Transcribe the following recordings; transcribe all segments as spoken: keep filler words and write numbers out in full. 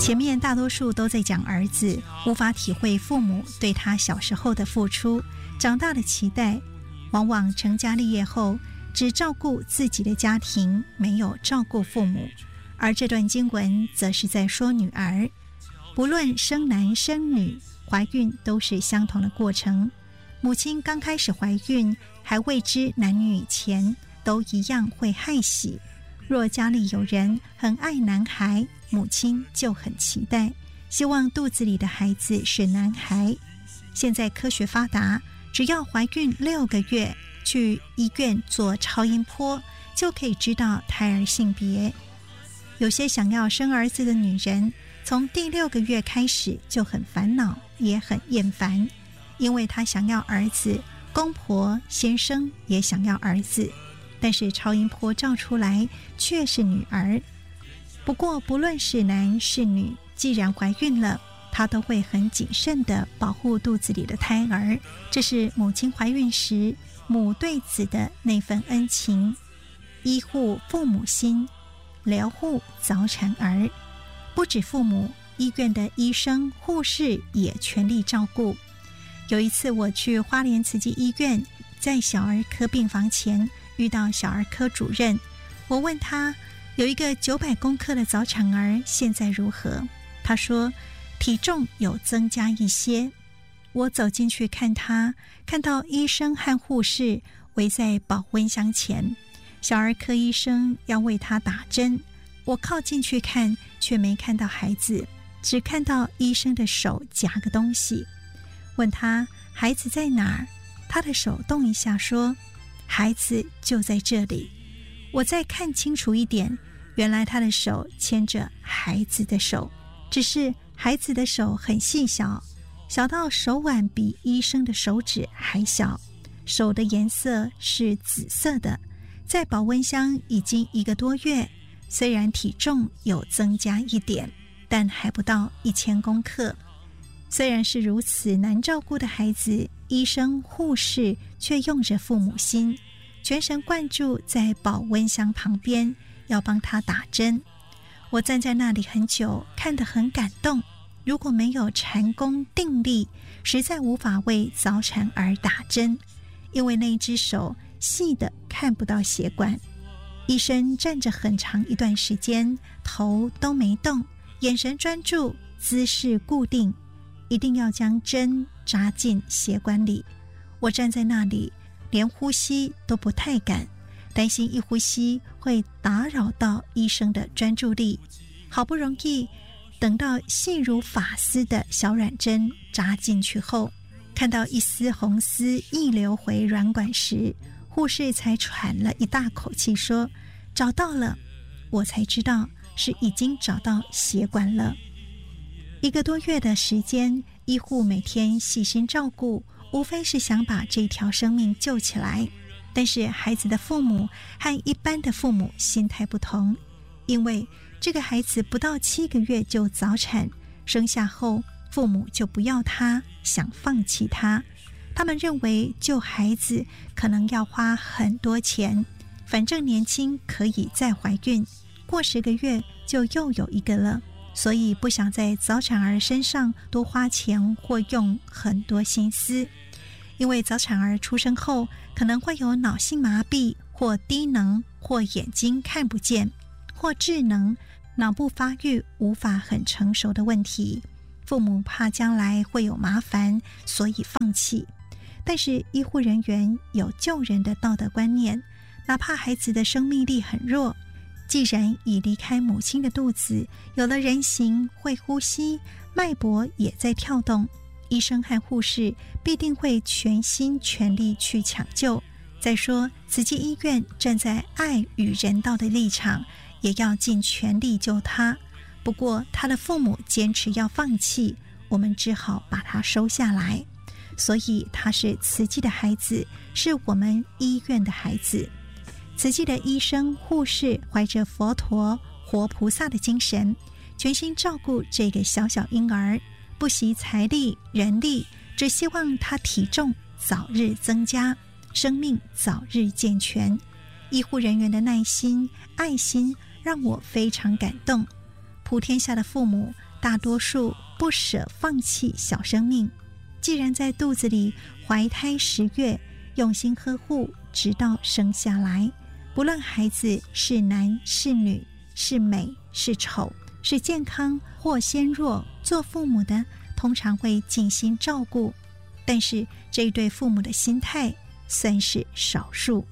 前面大多数都在讲儿子，无法体会父母对他小时候的付出，长大的期待，往往成家立业后只照顾自己的家庭，没有照顾父母。而这段经文则是在说女儿，不论生男生女，怀孕都是相同的过程。母亲刚开始怀孕还未知男女以前，都一样会害喜。若家里有人很爱男孩，母亲就很期待，希望肚子里的孩子是男孩。现在科学发达，只要怀孕六个月，去医院做超音波，就可以知道胎儿性别。有些想要生儿子的女人，从第六个月开始就很烦恼，也很厌烦，因为她想要儿子，公婆先生也想要儿子，但是超音波照出来却是女儿。不过不论是男是女，既然怀孕了，她都会很谨慎地保护肚子里的胎儿，这是母亲怀孕时母对子的那份恩情。医护父母心，疗护早产儿。不止父母，医院的医生护士也全力照顾。有一次我去花莲慈济医院，在小儿科病房前遇到小儿科主任，我问他有一个九百公克的早产儿现在如何，他说体重有增加一些。我走进去看他，看到医生和护士围在保温箱前，小儿科医生要为他打针。我靠近去看，却没看到孩子，只看到医生的手夹个东西。问他孩子在哪儿，他的手动一下说孩子就在这里。我再看清楚一点，原来他的手牵着孩子的手，只是孩子的手很细小，小到手腕比医生的手指还小，手的颜色是紫色的。在保温箱已经一个多月，虽然体重有增加一点，但还不到一千公克。虽然是如此难照顾的孩子，医生护士却用着父母心，全神贯注在保温箱旁边，要帮他打针。我站在那里很久，看得很感动。如果没有禅功定力，实在无法为早产儿打针，因为那一只手细的看不到血管。医生站着很长一段时间，头都没动，眼神专注，姿势固定，一定要将针扎进血管里。我站在那里，连呼吸都不太敢，担心一呼吸会打扰到医生的专注力。好不容易等到细如发丝的小软针扎进去后，看到一丝红丝溢流回软管时，护士才喘了一大口气说找到了。我才知道是已经找到血管了。一个多月的时间，医护每天细心照顾，无非是想把这条生命救起来。但是孩子的父母和一般的父母心态不同，因为这个孩子不到七个月就早产，生下后父母就不要他，想放弃他。他们认为救孩子可能要花很多钱，反正年轻可以再怀孕，过十个月就又有一个了，所以不想在早产儿身上多花钱或用很多心思。因为早产儿出生后可能会有脑性麻痹或低能或眼睛看不见或智能脑部发育无法很成熟的问题，父母怕将来会有麻烦，所以放弃。但是医护人员有救人的道德观念，哪怕孩子的生命力很弱，既然已离开母亲的肚子，有了人形，会呼吸，脉搏也在跳动，医生和护士必定会全心全力去抢救。再说慈济医院站在爱与人道的立场，也要尽全力救他。不过他的父母坚持要放弃，我们只好把他收下来。所以他是慈济的孩子，是我们医院的孩子。慈济的医生护士怀着佛陀活菩萨的精神，全心照顾这个小小婴儿，不惜财力人力，只希望他体重早日增加，生命早日健全。医护人员的耐心爱心让我非常感动。普天下的父母大多数不舍放弃小生命，既然在肚子里怀胎十月，用心呵护，直到生下来，不论孩子是男是女，是美是丑，是健康或纤弱，做父母的通常会尽心照顾，但是这一对父母的心态算是少数。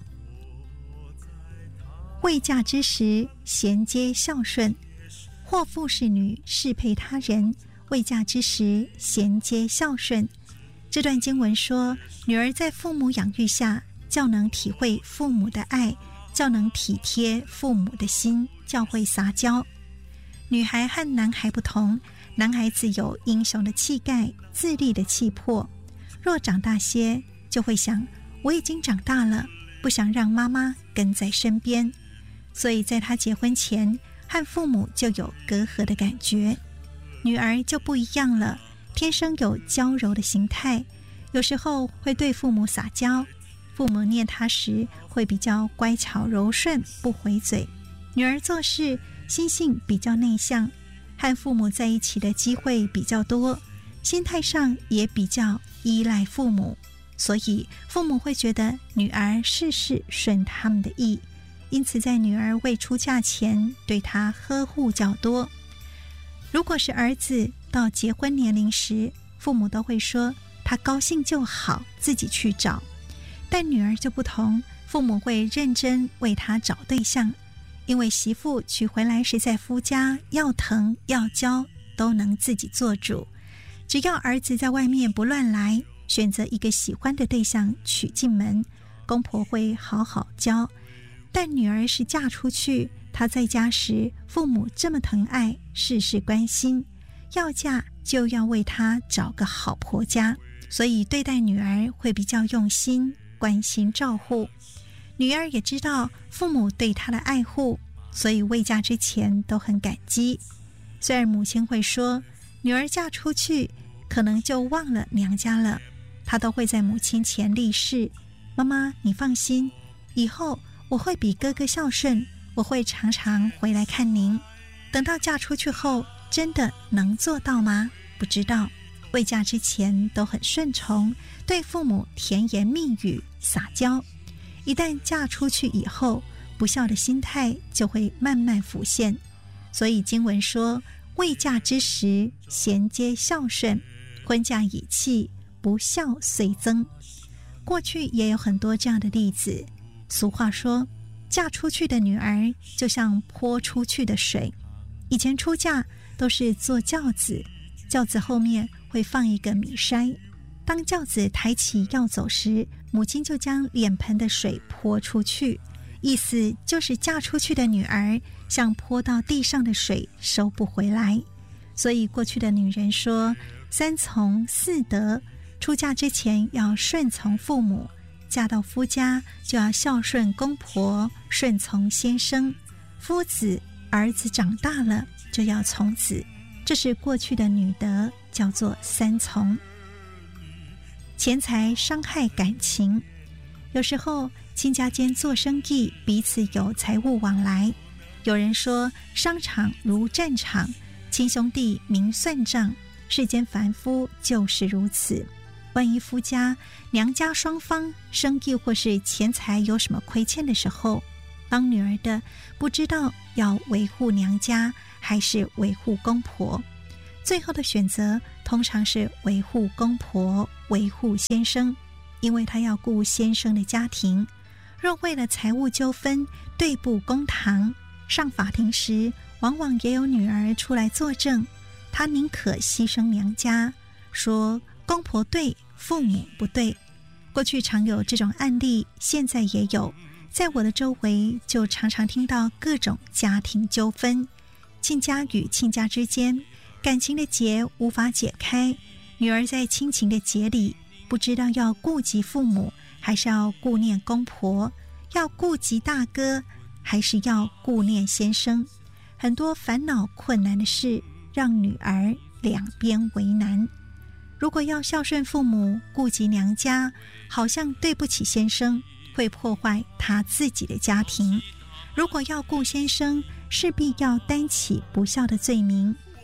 未嫁之时，贤皆孝顺，或父是女，适配他人，未嫁之时，贤皆孝顺。这段经文说，女儿在父母养育下，较能体会父母的爱，较能体贴父母的心，较会撒娇。女孩和男孩不同，男孩子有英雄的气概，自立的气魄，若长大些，就会想，我已经长大了，不想让妈妈跟在身边，所以在他结婚前和父母就有隔阂的感觉。女儿就不一样了，天生有娇柔的形态，有时候会对父母撒娇，父母念她时会比较乖巧柔顺，不回嘴。女儿做事心性比较内向，和父母在一起的机会比较多，心态上也比较依赖父母，所以父母会觉得女儿事事顺他们的意，因此在女儿未出嫁前对她呵护较多。如果是儿子到结婚年龄时，父母都会说他高兴就好，自己去找。但女儿就不同，父母会认真为他找对象，因为媳妇娶回来时在夫家，要疼要教都能自己做主，只要儿子在外面不乱来，选择一个喜欢的对象娶进门，公婆会好好教。但女儿是嫁出去，她在家时父母这么疼爱，事事关心，要嫁就要为她找个好婆家，所以对待女儿会比较用心，关心照护。女儿也知道父母对她的爱护，所以未嫁之前都很感激。虽然母亲会说女儿嫁出去可能就忘了娘家了，她都会在母亲前立誓，妈妈你放心，以后我会比哥哥孝顺，我会常常回来看您。等到嫁出去后，真的能做到吗？不知道。未嫁之前都很顺从，对父母甜言蜜语，撒娇。一旦嫁出去以后，不孝的心态就会慢慢浮现。所以经文说，未嫁之时，贤皆孝顺，婚嫁已弃，不孝遂增。过去也有很多这样的例子。俗话说，嫁出去的女儿就像泼出去的水。以前出嫁都是坐轿子，轿子后面会放一个米筛，当轿子抬起要走时，母亲就将脸盆的水泼出去，意思就是嫁出去的女儿像泼到地上的水，收不回来。所以过去的女人说三从四德，出嫁之前要顺从父母，嫁到夫家就要孝顺公婆，顺从先生。夫子儿子长大了就要从子，这是过去的女德，叫做三从。钱财伤害感情，有时候亲家间做生意，彼此有财务往来。有人说商场如战场，亲兄弟明算账，世间凡夫就是如此。万一夫家娘家双方生意或是钱财有什么亏欠的时候，当女儿的不知道要维护娘家还是维护公婆，最后的选择通常是维护公婆，维护先生，因为她要顾先生的家庭。若为了财务纠纷对簿公堂，上法庭时往往也有女儿出来作证，她宁可牺牲娘家，说公婆对，父母不对。过去常有这种案例，现在也有。在我的周围就常常听到各种家庭纠纷，亲家与亲家之间感情的结无法解开，女儿在亲情的结里不知道要顾及父母还是要顾念公婆，要顾及大哥还是要顾念先生，很多烦恼困难的事让女儿两边为难。如果要孝顺父母，顾及娘家，好像对不起先生，会破坏他自己的家庭。如果要顾先生，势必要担起不孝的罪名，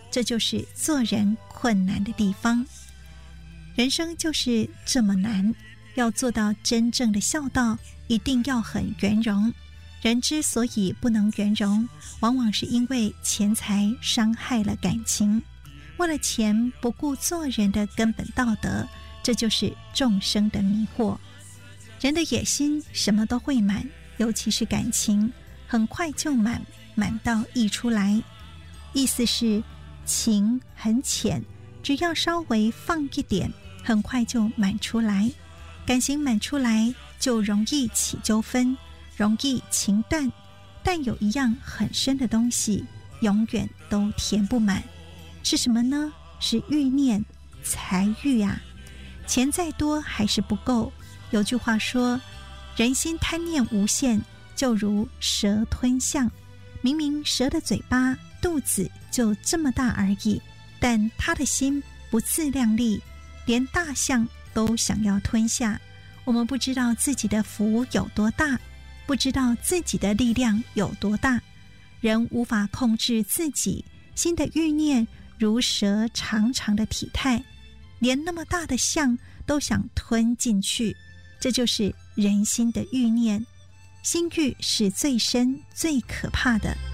这就是做人困难的地方。人生就是这么难，要做到真正的孝道，一定要很圆融。人之所以不能圆融，往往是因为钱财伤害了感情，为了钱不顾做人的根本道德，这就是众生的迷惑。人的野心什么都会满，尤其是感情，很快就满，满到溢出来。意思是情很浅，只要稍微放一点，很快就满出来。感情满出来就容易起纠纷，容易情断，但有一样很深的东西永远都填不满，是什么呢？是欲念、财欲啊。钱再多还是不够。有句话说，人心贪念无限，就如蛇吞象。明明蛇的嘴巴肚子就这么大而已，但他的心不自量力，连大象都想要吞下。我们不知道自己的福有多大，不知道自己的力量有多大，人无法控制自己心的欲念，如蛇长长的体态，连那么大的象都想吞进去，这就是人心的欲念。心欲是最深最可怕的。